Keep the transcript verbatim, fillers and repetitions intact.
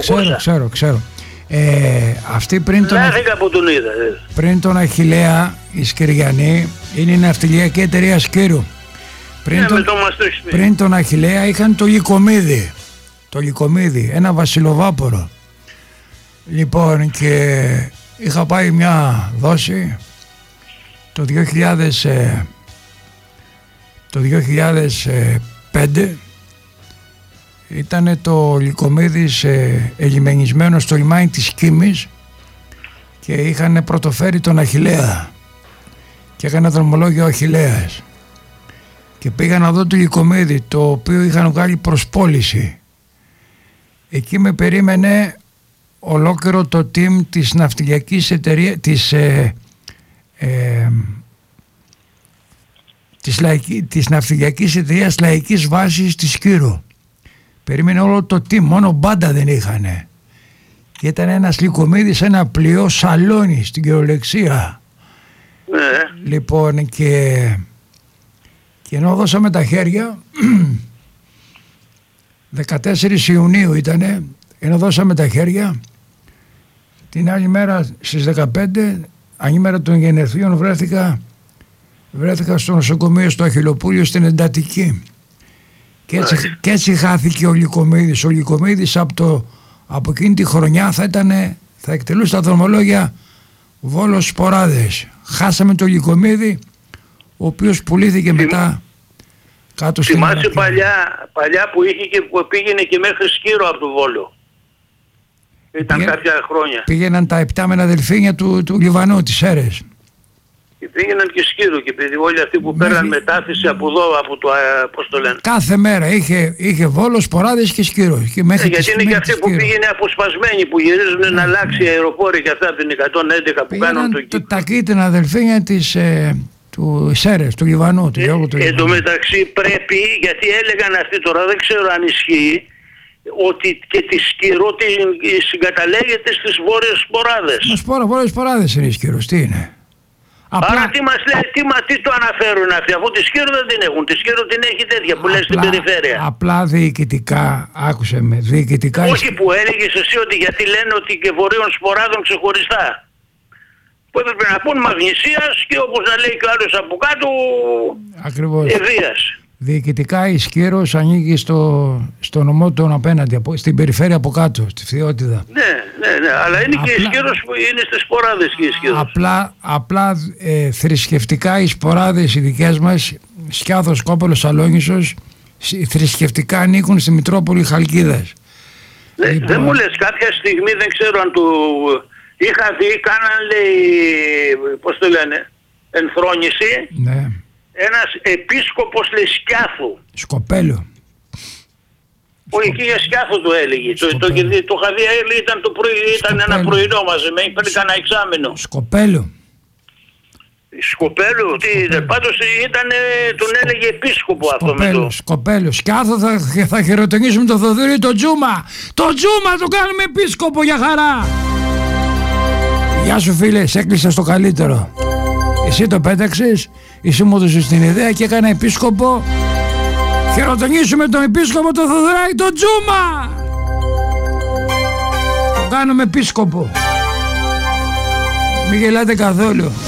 ξέρω, ξέρω, ξέρω. Ε, αυτή πριν τον, που τον είδα, πριν τον Αχιλλέα, η Σκυριανή είναι η ναυτιλιακή εταιρεία Σκύρου. Πριν, ναι, τον, το πριν τον Αχιλλέα είχαν το Λυκομίδι. Το Λυκομίδι, ένα βασιλοβάπορο. Λοιπόν, και είχα πάει μια δόση το δύο χιλιάδες, ε, το δύο χιλιάδες πέντε. Ήτανε το Λυκομίδι ε, ελιμενισμένο στο λιμάνι της Κίμης και είχαν πρωτοφέρει τον Αχιλλέα και έκανε δρομολόγιο ο Αχιλλέας και πήγα να δω το Λυκομίδι, το οποίο είχαν βγάλει προς πώληση. Εκεί με περίμενε ολόκληρο το team της ναυτιλιακής εταιρείας της, ε, ε, της, λαϊκή, της ναυτιλιακής εταιρείας Λαϊκής Βάσης της Σκύρου. Περίμενε όλο το team, μόνο μπάντα δεν είχανε. Και ήταν ένας Λυκομίδης, ένα πλοίο σαλόνι στην κυριολεξία. Ναι. Λοιπόν, και, και ενώ δώσαμε τα χέρια, δεκατέσσερις Ιουνίου ήτανε, ενώ δώσαμε τα χέρια, την άλλη μέρα στις δεκαπέντε, ανήμερα των γενεθλίων, βρέθηκα, βρέθηκα στο νοσοκομείο στο Αχιλλοπούλιο στην εντατική. Και έτσι, και έτσι χάθηκε ο Λυκομίδης. Ο Λυκομίδης από, το, από εκείνη τη χρονιά θα, ήτανε, θα εκτελούσε τα δρομολόγια Βόλος Σποράδες. Χάσαμε το Λυκομίδη, ο οποίος πουλήθηκε Θυμ... μετά κάτω στην Ελλάδα. Θυμάσαι παλιά, παλιά που είχε και που πήγαινε και μέχρι Σκύρο από το Βόλο. Ήταν Πήγε, κάποια χρόνια. Πήγαιναν τα επτάμενα δελφίνια του, του Λιβανού, τις Σέρες. Και πήγαιναν και Σκύρο και επειδή όλοι αυτοί που Μέχρι... πέραν μετάθεση από εδώ, από το, πώς το λένε. Κάθε μέρα είχε, είχε Βόλο, Σποράδες και Σκύρο. Και μέχρι ε, γιατί είναι και αυτοί που πήγαινε αποσπασμένοι, που γυρίζουν ναι. να αλλάξει αεροπόροι και αυτά από την εκατόν έντεκα που πήγαιναν κάνουν το κύκλο. Τα κίτρινα δελφίνια της, ε, του Σέρες, του Λιβανού. Του ε, του εν τω μεταξύ πρέπει, γιατί έλεγαν αυτοί τώρα, δεν ξέρω αν ισχύει, ότι και τη Σκύρο τη συγκαταλέγεται στις Βόρειες Σποράδες. Μα σπόρα, Βόρειες Σποράδες είναι η Σκύρο, τι είναι. Απλά... Άρα τι μας λέει, τι, μα, τι το αναφέρουν αυτοί, αφού τη Σκύρο δεν την έχουν, τη Σκύρο την έχει τέτοια που λέει στην περιφέρεια. Απλά διοικητικά, άκουσε με, διοικητικά... Όχι που έλεγες εσύ ότι γιατί λένε ότι και Βορείων Σποράδων ξεχωριστά. Που έπρεπε να πούν Μαγνησίας και όπως να λέει και ο άλλος από κάτω, Ευβίας. Διοικητικά η Σκύρος ανήκει στο, στο νομό των απέναντι, στην περιφέρεια από κάτω, στη Φθιώτιδα. Ναι, ναι, ναι, αλλά είναι απλά, και η Σκύρος που είναι στις Σποράδες και η Σκύρος. Απλά, απλά ε, θρησκευτικά οι Σποράδες οι δικές μας, Σκιάθος, Κόπελος, Σαλόνισσος, θρησκευτικά ανήκουν στη Μητρόπολη Χαλκίδας. Ναι, λοιπόν, δεν μου λες κάποια στιγμή, δεν ξέρω αν του... Είχα δει, κάναν λέει, πώς το λένε, ενθρόνηση. Ναι. Ένας επίσκοπος λέει Σκιάθου. Σκοπέλο. Όχι, εκεί για Σκιάθου το έλεγε. Το, το, το, το είχα δει, ήταν, το πρωί, ήταν ένα πρωινό μαζί με, πριν κανένα εξάμηνο. Σκοπέλο. Σκοπέλο, τι είδε. Πάντως ήταν, τον έλεγε επίσκοπο αυτό με το... Σκοπέλο. Σκιάθου θα, θα χειροτονίσουμε το Θοδωρή, το Τζούμα. Το Τζούμα το κάνουμε επίσκοπο για χαρά. Γεια σου φίλε, σε έκλεισα στο καλύτερο. Εσύ το πέταξες, εσύ μου έδωσες την ιδέα και έκανα επίσκοπο. Χειροτονίσουμε τον επίσκοπο το Θοδωράκη, το Τζούμα. Το κάνουμε επίσκοπο. Μην γελάτε καθόλου.